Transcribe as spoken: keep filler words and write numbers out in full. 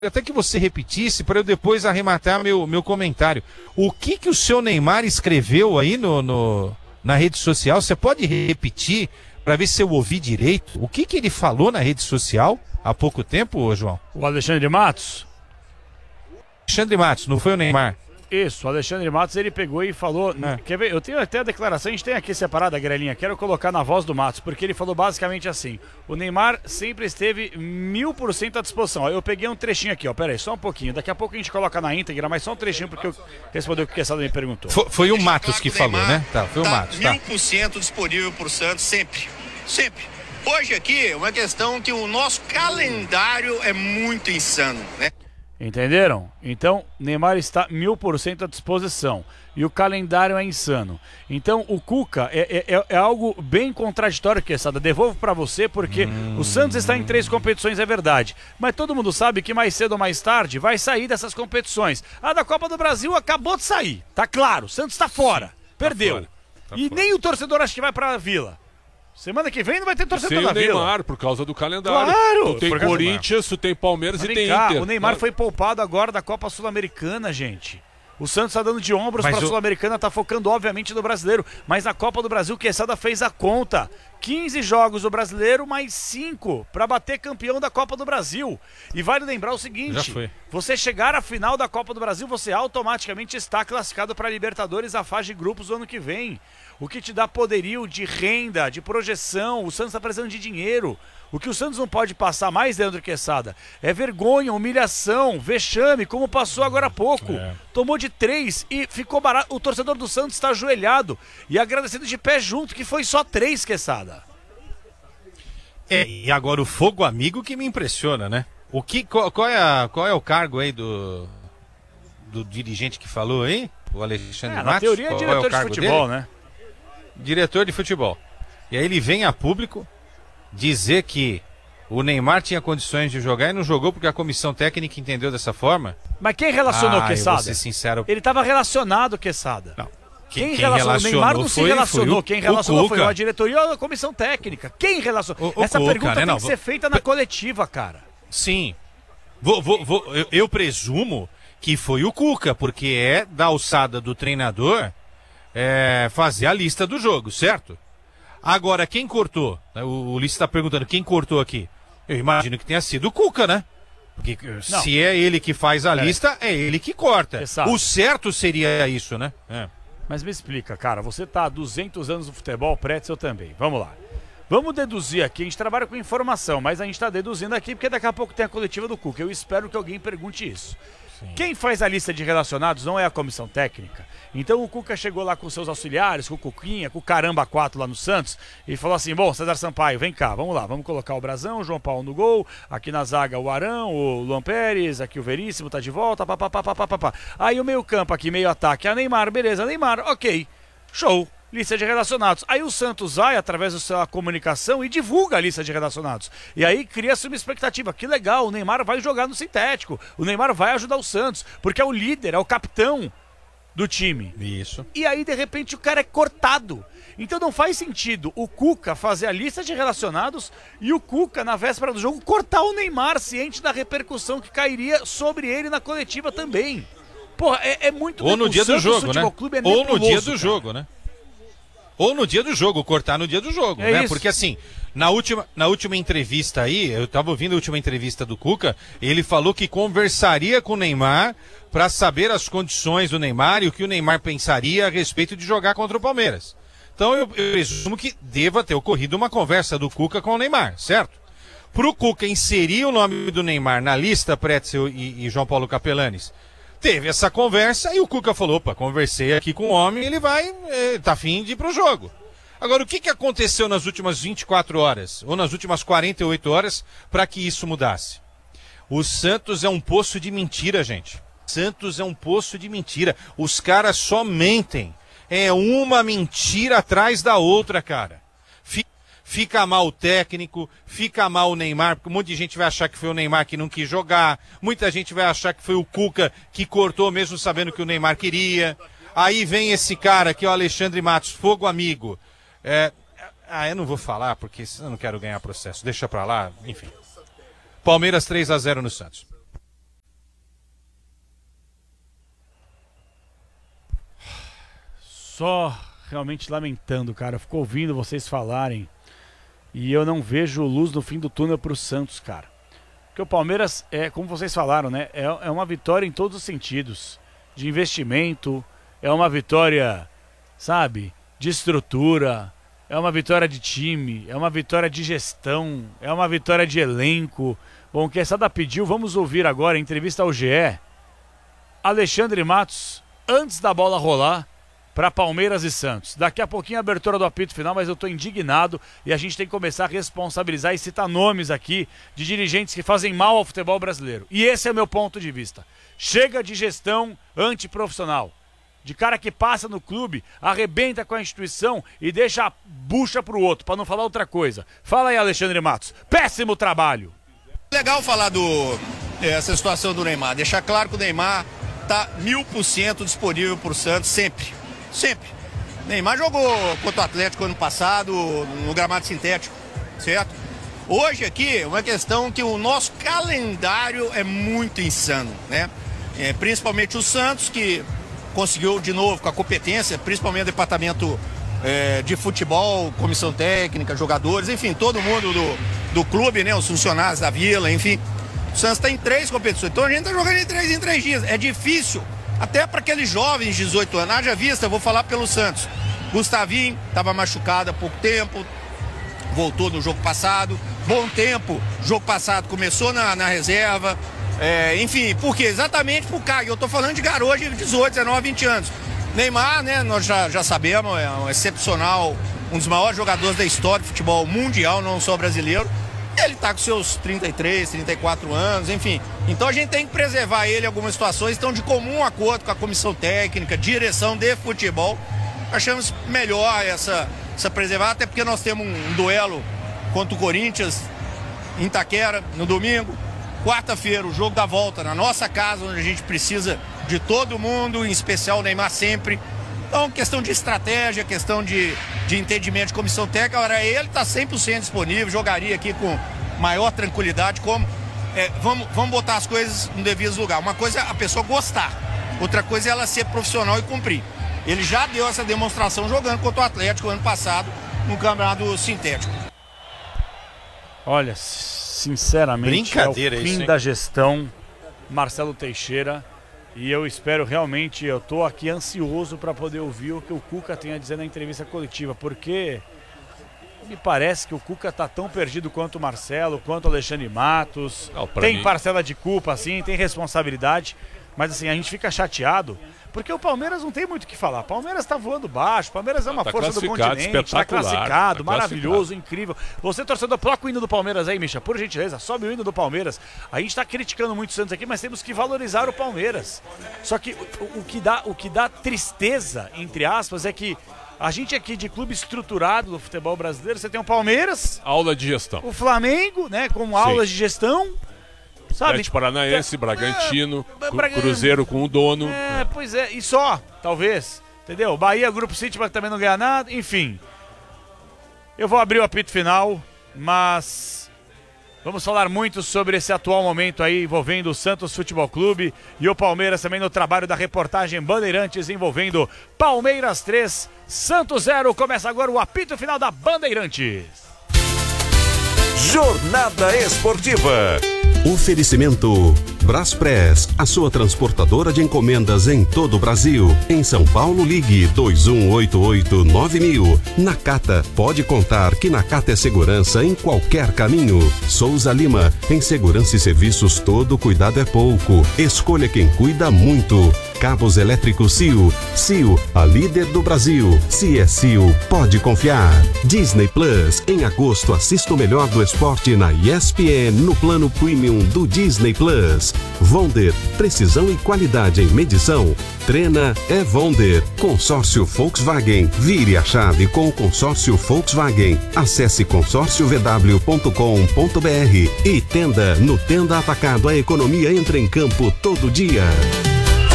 até que você repetisse para eu depois arrematar meu, meu comentário. O que que o seu Neymar escreveu aí no, no, na rede social? Você pode repetir para ver se eu ouvi direito? O que que ele falou na rede social há pouco tempo, João? O Alexandre Matos? Alexandre Matos, não foi o Neymar? Isso, o Alexandre Matos, ele pegou e falou... É. Quer ver? Eu tenho até a declaração, a gente tem aqui separada, Grelinha. Quero colocar na voz do Matos, porque ele falou basicamente assim: o Neymar sempre esteve mil por cento à disposição. Eu peguei um trechinho aqui, ó, pera aí, só um pouquinho. Daqui a pouco a gente coloca na íntegra, mas só um trechinho, porque eu respondi o que o Quesada me perguntou. Foi, foi o Matos que falou, né? Tá, foi o tá Matos, tá. mil por cento disponível pro Santos, sempre, sempre. Hoje aqui é uma questão que o nosso calendário é muito insano, né? Entenderam? Então, Neymar está mil por cento à disposição. E o calendário é insano. Então, o Cuca é, é, é algo bem contraditório, Quesada. Devolvo para você, porque hum... o Santos está em três competições, é verdade. Mas todo mundo sabe que mais cedo ou mais tarde vai sair dessas competições. A da Copa do Brasil acabou de sair. Tá claro, o Santos está fora. Sim, perdeu. Tá fora. Tá e fora. Nem o torcedor acho que vai para a Vila. Semana que vem não vai ter torcedor Sem na o Neymar, Vila. Por causa do calendário. Claro! Tu tem Corinthians, tu tem Palmeiras e tem cá, Inter. O Neymar foi poupado agora da Copa Sul-Americana, gente. O Santos tá dando de ombros para a eu... Sul-Americana, tá focando obviamente no brasileiro. Mas na Copa do Brasil, Quesada fez a conta. quinze jogos do brasileiro, mais cinco para bater campeão da Copa do Brasil. E vale lembrar o seguinte: você chegar à final da Copa do Brasil, você automaticamente está classificado para a Libertadores, a fase de grupos do ano que vem. O que te dá poderio de renda, de projeção. O Santos está precisando de dinheiro. O que o Santos não pode passar mais, Leandro Quesada, é vergonha, humilhação, vexame, como passou agora há pouco. É. Tomou de três e ficou barato. O torcedor do Santos está ajoelhado e agradecendo de pé junto, que foi só três, Quesada. É, e agora o fogo amigo que me impressiona, né? O que, qual, qual, é a, qual é o cargo aí do, do dirigente que falou aí? O Alexandre é, Matos? Na teoria é qual diretor é de futebol, dele? Né? Diretor de futebol. E aí ele vem a público dizer que o Neymar tinha condições de jogar e não jogou porque a comissão técnica entendeu dessa forma. Mas quem relacionou, ah, Quesada? Eu vou ser sincero. Ele estava relacionado, Quesada. Não. Quem, quem, quem relacionou? O Neymar não se relacionou. O, quem relacionou o foi a diretoria ou a comissão técnica. Quem relacionou? O, o Essa Cuca, pergunta né? tem não, que vou... ser feita na coletiva, cara. Sim. Vou, vou, vou, eu, eu presumo que foi o Cuca, porque é da alçada do treinador é, fazer a lista do jogo, certo? Agora, quem cortou? O, o Ulisses está perguntando, quem cortou aqui? Eu imagino que tenha sido o Cuca, né? Porque não. Se é ele que faz a é. lista, é ele que corta. Exato. O certo seria isso, né? É. Mas me explica, cara, você tá há duzentos anos no futebol, Pretzel também. Vamos lá. Vamos deduzir aqui, a gente trabalha com informação, mas a gente está deduzindo aqui porque daqui a pouco tem a coletiva do Cuca. Eu espero que alguém pergunte isso. Sim. Quem faz a lista de relacionados não é a comissão técnica. Então o Cuca chegou lá com seus auxiliares, com o Cuquinha, com o Caramba quatro lá no Santos, e falou assim: bom, César Sampaio, vem cá, vamos lá, vamos colocar o Brazão, o João Paulo no gol, aqui na zaga o Arão, o Luan Pérez, aqui o Veríssimo tá de volta, papapá, papapá. Aí o meio campo aqui, meio ataque, a Neymar, beleza, Neymar, ok, show. Lista de relacionados. Aí o Santos vai, através da sua comunicação, e divulga a lista de relacionados. E aí cria-se uma expectativa. Que legal, o Neymar vai jogar no sintético. O Neymar vai ajudar o Santos, porque é o líder, é o capitão do time. Isso. E aí, de repente, o cara é cortado. Então não faz sentido o Cuca fazer a lista de relacionados e o Cuca, na véspera do jogo, cortar o Neymar, ciente da repercussão que cairia sobre ele na coletiva também. Porra, é, é muito... Ou no dia do jogo, né? É Ou no dia do cara. jogo, né? Ou no dia do jogo, cortar no dia do jogo, é né? Isso. Porque assim, na última, na última entrevista aí, eu tava ouvindo a última entrevista do Cuca, ele falou que conversaria com o Neymar para saber as condições do Neymar e o que o Neymar pensaria a respeito de jogar contra o Palmeiras. Então eu, eu presumo que deva ter ocorrido uma conversa do Cuca com o Neymar, certo? Pro Cuca inserir o nome do Neymar na lista, Pretzel e, e João Paulo Capelanes, teve essa conversa e o Cuca falou, opa, conversei aqui com o homem, ele vai, é, tá afim de ir pro jogo. Agora, o que, que aconteceu nas últimas vinte e quatro horas, ou nas últimas quarenta e oito horas, para que isso mudasse? O Santos é um poço de mentira, gente. Santos é um poço de mentira. Os caras só mentem. É uma mentira atrás da outra, cara. Fica mal o técnico, fica mal o Neymar, porque um monte de gente vai achar que foi o Neymar que não quis jogar, muita gente vai achar que foi o Cuca que cortou mesmo sabendo que o Neymar queria. Aí vem esse cara aqui, o Alexandre Matos, fogo amigo. É... Ah, eu não vou falar porque eu não quero ganhar processo, deixa pra lá, enfim. Palmeiras três a zero no Santos. só realmente lamentando, cara. Eu fico ouvindo vocês falarem e eu não vejo luz no fim do túnel pro Santos, cara. Porque o Palmeiras, é, como vocês falaram, né? É, é uma vitória em todos os sentidos. De investimento, é uma vitória, sabe, de estrutura, é uma vitória de time, é uma vitória de gestão, é uma vitória de elenco. Bom, o Quesada pediu, vamos ouvir agora a entrevista ao G E. Alexandre Matos, antes da bola rolar, para Palmeiras e Santos. Daqui a pouquinho a abertura do apito final, mas eu estou indignado e a gente tem que começar a responsabilizar e citar nomes aqui de dirigentes que fazem mal ao futebol brasileiro. E esse é o meu ponto de vista. Chega de gestão antiprofissional. De cara que passa no clube, arrebenta com a instituição e deixa a bucha pro outro, para não falar outra coisa. Fala aí, Alexandre Matos. Péssimo trabalho. Legal falar do essa situação do Neymar. Deixar claro que o Neymar tá mil por cento disponível pro Santos sempre. Sempre. Neymar jogou contra o Atlético ano passado no gramado sintético, certo? Hoje aqui é uma questão que o nosso calendário é muito insano, né? É, principalmente o Santos, que conseguiu de novo com a competência, principalmente o departamento é, de futebol, comissão técnica, jogadores, enfim, todo mundo do, do clube, né? Os funcionários da Vila, enfim. O Santos está em três competições, então a gente está jogando em três em três dias. É difícil. Até para aqueles jovens de dezoito anos, haja vista, eu vou falar pelo Santos. Gustavinho estava machucado há pouco tempo, voltou no jogo passado. Bom tempo, jogo passado começou na, na reserva. É, enfim, por quê? Exatamente por cá. Eu estou falando de garoto de dezoito, dezenove, vinte anos. Neymar, né, nós já, já sabemos, é um excepcional, um dos maiores jogadores da história do futebol mundial, não só brasileiro. Ele está com seus trinta e três, trinta e quatro anos, enfim. Então a gente tem que preservar ele em algumas situações. Estão de comum acordo com a comissão técnica, direção de futebol. Achamos melhor essa, essa preservar, até porque nós temos um, um duelo contra o Corinthians em Itaquera no domingo. Quarta-feira, o jogo da volta na nossa casa, onde a gente precisa de todo mundo, em especial o Neymar sempre. Então, questão de estratégia, questão de, de entendimento de comissão técnica, agora ele está cem por cento disponível, jogaria aqui com maior tranquilidade, como é, vamos, vamos botar as coisas no devido lugar. Uma coisa é a pessoa gostar, outra coisa é ela ser profissional e cumprir. Ele já deu essa demonstração jogando contra o Atlético ano passado no campeonato sintético. Olha, sinceramente, é o fim isso, da gestão Marcelo Teixeira. E eu espero realmente, eu tô aqui ansioso para poder ouvir o que o Cuca tem a dizer na entrevista coletiva, porque me parece que o Cuca tá tão perdido quanto o Marcelo, quanto o Alexandre Matos. Não, tem mim... parcela de culpa, sim, tem responsabilidade, mas assim, a gente fica chateado, porque o Palmeiras não tem muito o que falar. O Palmeiras tá voando baixo, o Palmeiras é uma tá força do continente, tá classificado, tá maravilhoso, incrível. Você, torcedor, coloca o hino do Palmeiras aí, Misha, por gentileza, sobe o hino do Palmeiras. A gente tá criticando muito o Santos aqui, mas temos que valorizar o Palmeiras. Só que o, o, que dá, o que dá tristeza, entre aspas, é que a gente aqui de clube estruturado do futebol brasileiro, você tem o Palmeiras... Aula de gestão. O Flamengo, né, com aulas de gestão... Sabe? Atlético Paranaense, Bragantino, é, Bra... Cruzeiro com o dono. É, pois é, e só, talvez, entendeu? Bahia, Grupo City, mas também não ganha nada, enfim. Eu vou abrir o apito final, mas vamos falar muito sobre esse atual momento aí envolvendo o Santos Futebol Clube e o Palmeiras também no trabalho da reportagem Bandeirantes envolvendo Palmeiras três, Santos zero. Começa agora o apito final da Bandeirantes. Jornada Esportiva. Oferecimento Braspress, a sua transportadora de encomendas em todo o Brasil. Em São Paulo, ligue dois um oito oito nove mil. Nakata, pode contar que Nakata é segurança em qualquer caminho. Souza Lima, em segurança e serviços todo cuidado é pouco. Escolha quem cuida muito. Cabos elétricos C I O. C I O, a líder do Brasil. Se é C I O, pode confiar. Disney Plus, em agosto assista o melhor do esporte na E S P N no plano Premium do Disney Plus. Vonder, precisão e qualidade em medição. Treina é Vonder. Consórcio Volkswagen. Vire a chave com o consórcio Volkswagen. Acesse consórcio v w ponto com ponto b r. E Tenda, no Tenda Atacado a economia entra em campo todo dia.